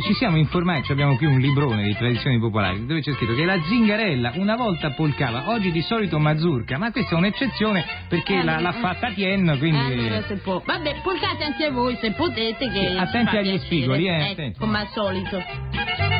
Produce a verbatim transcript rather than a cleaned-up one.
ci siamo informati, abbiamo qui un librone di tradizioni popolari dove c'è scritto che la zingarella una volta polcava, oggi di solito mazurka, ma questa è un'eccezione perché eh, la, l'ha fatta Tien, quindi... Eh, se può. Vabbè, polcate anche voi se potete, che sì, attenti agli piacere. spigoli, eh, eh attenti. come al solito.